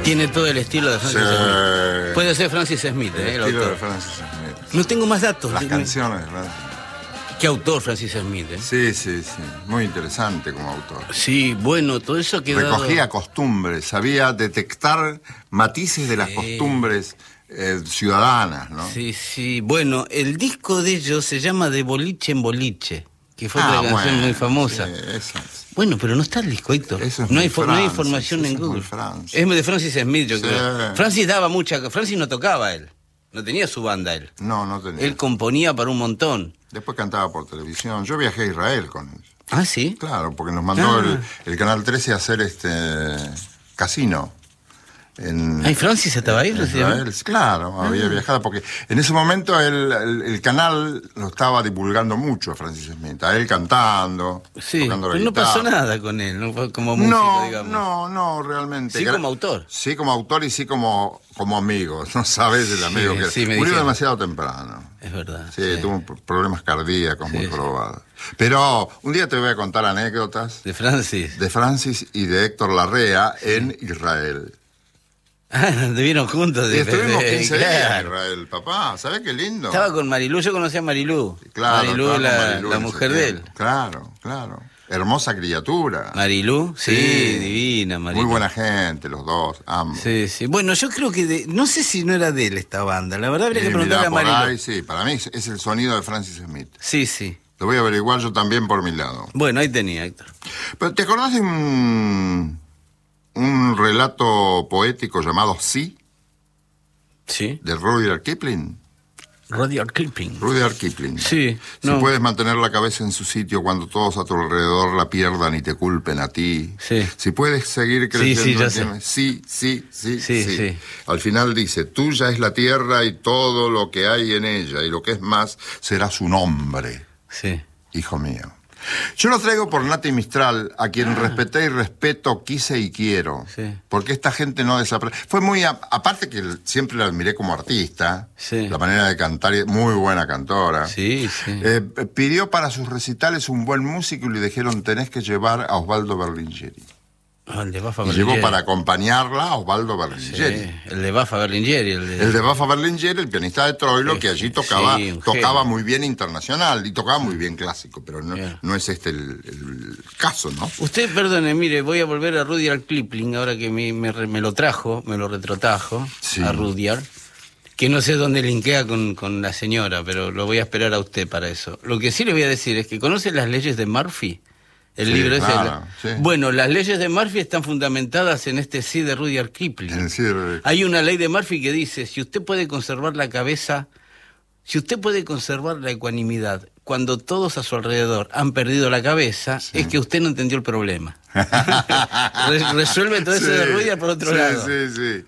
Tiene todo el estilo de Francis Smith. Puede ser Francis Smith, el el estilo autor. de Francis Smith. No tengo más datos. Las canciones de Francis. ¿Qué autor Francis Smith? Sí. Muy interesante como autor. Sí, bueno, todo eso quedó... Recogía costumbres, sabía detectar matices de las costumbres ciudadanas, ¿no? Sí. Bueno, el disco de ellos se llama De Boliche en Boliche, que fue otra canción muy famosa. Sí, eso. Bueno, pero no está el disco, Héctor. Eso es no hay Francis, información en Google. Es de Francis Smith, yo creo. Francis Francis no tocaba él. No tenía su banda él. No tenía. Él componía para un montón. Después cantaba por televisión. Yo viajé a Israel con él. ¿Ah, sí? Claro, porque nos mandó el Canal 13 a hacer Casino. Francis estaba ahí, Israel, claro, había viajado, porque en ese momento el canal lo estaba divulgando mucho a Francis Smith, a él cantando, tocando la pero no guitarra. pasó nada con él, no fue como músico, digamos. No, realmente. Sí, como autor. Sí, como autor y sí como amigo, no sabes el amigo que sí, murió demasiado temprano. Es verdad. Sí, tuvo problemas cardíacos muy probados. Pero un día te voy a contar anécdotas de Francis y de Héctor Larrea en Israel. Estuvieron juntos. Estuvimos 15 días en Israel, papá. ¿Sabés qué lindo? Estaba con Marilú, yo conocí a Marilú. Claro, Marilú, la mujer de él. Claro. Hermosa criatura. Marilú, sí, divina Marilú. Muy buena gente, los dos, ambos. Sí. Bueno, yo creo que no sé si no era de él esta banda. La verdad habría que preguntarle a Marilú. Sí, para mí es el sonido de Francis Smith. Sí. Lo voy a averiguar yo también por mi lado. Bueno, ahí tenía, Héctor. Pero ¿te acordás de un relato poético llamado Sí? Sí. De Rudyard Kipling. Rudyard Kipling. Sí. Si puedes mantener la cabeza en su sitio cuando todos a tu alrededor la pierdan y te culpen a ti. Sí. Si puedes seguir creciendo. Sí. Al final dice, tuya es la tierra y todo lo que hay en ella, y lo que es más será su nombre. Sí. Hijo mío. Yo lo traigo por Nati Mistral, a quien respeté y respeto, quise y quiero. Sí. Porque esta gente no desapareció. Fue muy... aparte que siempre la admiré como artista, la manera de cantar, muy buena cantora. Sí. Pidió para sus recitales un buen músico y le dijeron, tenés que llevar a Osvaldo Berlingeri. El de Baffa Y Berlingeri. llevó para acompañarla a Osvaldo Berlingeri. Sí, el de Baffa Berlingeri. El de Baffa Berlingeri, el pianista de Troilo, que allí tocaba muy bien internacional y tocaba muy bien clásico, pero no es el caso, ¿no? Usted, perdone, mire, voy a volver a Rudyard Kipling, ahora que me lo retrotrajo, a Rudyard, que no sé dónde linkea con la señora, pero lo voy a esperar a usted para eso. Lo que sí le voy a decir es que ¿conoce las leyes de Murphy? El libro ese. Sí. Bueno, las leyes de Murphy están fundamentadas en este sí de Rudyard Kipling. Hay una ley de Murphy que dice, si usted puede conservar la ecuanimidad cuando todos a su alrededor han perdido la cabeza, es que usted no entendió el problema. Resuelve todo eso de Rudyard por otro lado. Sí.